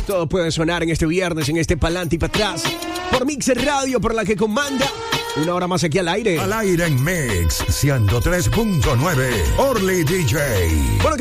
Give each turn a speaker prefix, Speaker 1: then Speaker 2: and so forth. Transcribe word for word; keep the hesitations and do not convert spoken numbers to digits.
Speaker 1: Todo puede sonar en este viernes, en este pa'lante y para atrás. Por Mixer Radio, por la que comanda. Una hora más aquí al aire.
Speaker 2: Al aire en Mix ciento tres punto nueve. Orly D J.
Speaker 1: Bueno,